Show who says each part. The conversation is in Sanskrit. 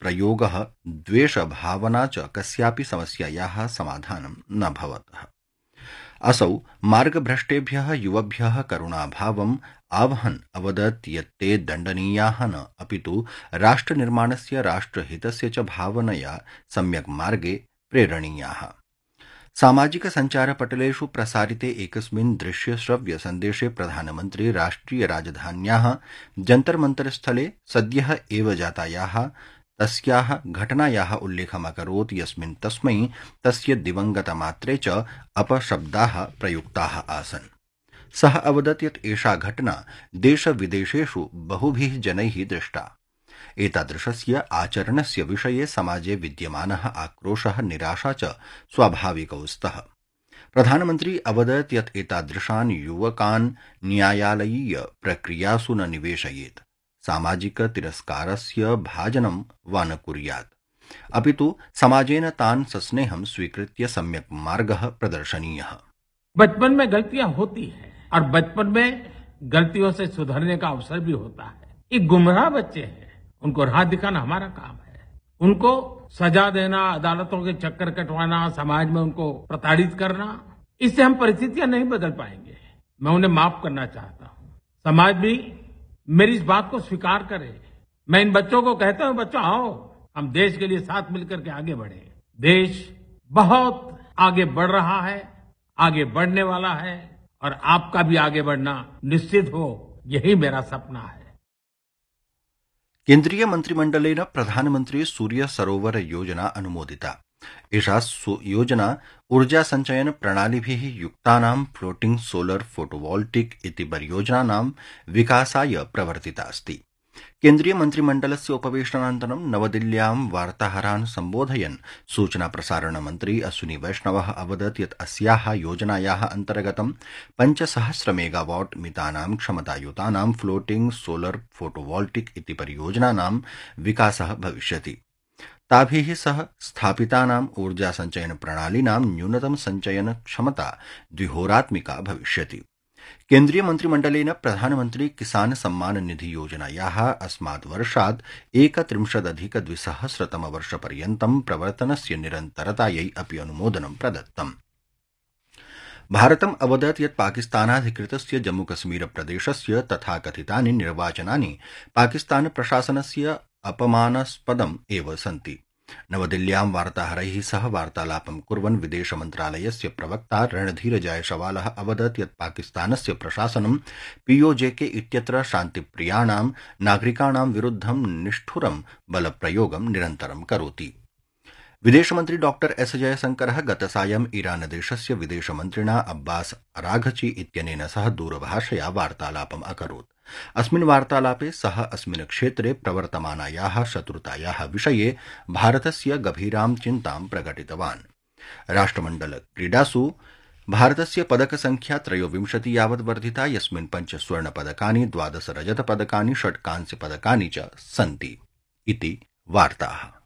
Speaker 1: प्रयोगः द्वेषभावना च कस्यापि समस्यायाः समाधानं न भवतः। असौ मार्गभ्रष्टेभ्यः युवभ्यः करुणाभावम् आवहन् अवदत् यत् ते दण्डनीयाः न अपितु राष्ट्रनिर्माणस्य राष्ट्रहितस्य च भावनया सम्यक् मार्गे प्रेरणीयाः। सामाजिक सञ्चारपटलेषु प्रसारिते एकस्मिन् दृश्यश्रव्य सन्देशे प्रधानमन्त्री राष्ट्रिय राजधान्याः जन्तर्मन्तरस्थले सद्यः एव जातायाः तस्याः घटनायाः उल्लेखमकरोत् यस्मिन् तस्मै तस्य दिवङ्गतमात्रे च अपशब्दाः प्रयुक्ताः आसन्। सः अवदत् यत् एषा घटना देशविदेशेषु बहुभिः जनैः दृष्टा। एतादृशस्य आचरणस्य विषये समाजे विद्यमानः आक्रोशः निराशा च स्वाभाविकौ स्तः। प्रधानमन्त्री अवदत् यत् एतादृशान् युवकान् न्यायालयीय प्रक्रियासु न निवेशयेत्, सामाजिक तिरस्कारस्य भाजनं वा न कुर्यात्, अपितु समाजेन तान् सस्नेहं स्वीकृत्य सम्यक् मार्गः प्रदर्शनीयः।
Speaker 2: बचपन में गलतियां होती हैं और बचपन में गलतियों से सुधरने का अवसर भी होता है। ये गुमराह बच्चे हैं, उनको राह दिखाना हमारा काम है। उनको सजा देना, अदालतों के चक्कर कटवाना, समाज में उनको प्रताड़ित करना, इससे हम परिस्थितियां नहीं बदल पाएंगे। मैं उन्हें माफ करना चाहता हूं। समाज भी मेरी इस बात को स्वीकार करे। मैं इन बच्चों को कहता हूं, बच्चों आओ, हम देश के लिए साथ मिलकर के आगे बढ़े। देश बहुत आगे बढ़ रहा है, आगे बढ़ने वाला है, और आपका भी आगे बढ़ना निश्चित हो, यही मेरा सपना है।
Speaker 1: केन्द्रीय मन्त्रिमण्डलेन प्रधानमन्त्री सूर्य सरोवर योजना अनुमोदिता। एषा योजना ऊर्जा संचयन प्रणालिभिः युक्तानां फ्लोटिंग सोलर फोटोवोल्टिक इति परियोजनानां विकासाय प्रवर्तिता अस्ति। केन्द्रीय मन्त्रिमण्डलस्य उपवेशनानन्तरं नवदिल्ल्यां वार्ताहरान् सम्बोधयन् सूचना प्रसारण मन्त्री अश्विनी वैष्णवः अवदत् यत् अस्याः योजनायाः अन्तर्गतं 5,000 मेगावाट् मितानां क्षमतायुतानां फ्लोटिंग सोलर फोटोवोल्टिक इति परियोजनानां विकासः भविष्यति। ताभिः सह स्थापितानाम् ऊर्जा संचयन प्रणालीनां न्यूनतम संचयन क्षमता 2होरात्मिका भविष्यति। केन्द्रीय मन्त्रिमण्डलेन प्रधानमन्त्री किसान सम्मान निधि योजनायाः अस्मात् वर्षात् 31,200 प्रवर्तनस्य निरन्तरतायै अपि अनुमोदनं प्रदत्तम्। भारतम् अवदत् यत् पाकिस्तानाधिकृतस्य जम्मूकश्मीर प्रदेशस्य तथा कथितानि निर्वाचनानि पाकिस्तान प्रशासनस्य अपमानास्पदम् एव सन्ति। नवदिल्ल्यां वार्ताहरैः सह वार्तालापं कुर्वन् विदेशमन्त्रालयस्य प्रवक्ता रणधीर जायसवालः अवदत् यत् पाकिस्तानस्य प्रशासनं पीओजेके इत्यत्र शान्तिप्रियाणां नागरिकाणां विरुद्धं निष्ठुरं बलप्रयोगं निरन्तरं करोति। विदेशमन्त्री डॉ एस जयशंकरः गतसायं ईरानदेशस्य विदेशमन्त्रिणा अब्बास अराघची इत्यनेन सह दूरभाषया वार्तालापम् अकरोत्। अस्मिन् वार्तालापे सः अस्मिन् क्षेत्रे प्रवर्तमानायाः शत्रुतायाः विषये भारतस्य गभीरां चिन्तां प्रकटितवान्। राष्ट्रमण्डल क्रीडासु भारतस्य पदकसंख्या 23 यावत् वर्धिता, यस्मिन् 5 स्वर्णपदकानि, 12 रजतपदकानि, 6 कांस्यपदकानि च सन्ति इति वार्ताः।